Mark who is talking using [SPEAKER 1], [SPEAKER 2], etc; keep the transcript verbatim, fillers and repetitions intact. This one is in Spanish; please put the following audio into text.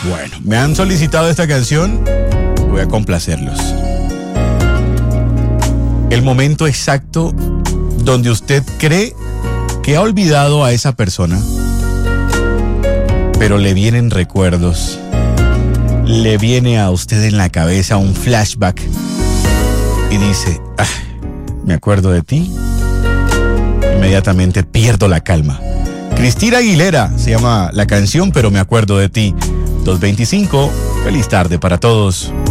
[SPEAKER 1] Bueno, me han solicitado esta canción, voy a complacerlos. El momento exacto donde usted cree que ha olvidado a esa persona, pero le vienen recuerdos, le viene a usted en la cabeza un flashback y dice, ah, me acuerdo de ti, inmediatamente pierdo la calma. Cristina Aguilera se llama la canción, pero me acuerdo de ti. dos veinticinco, feliz tarde para todos.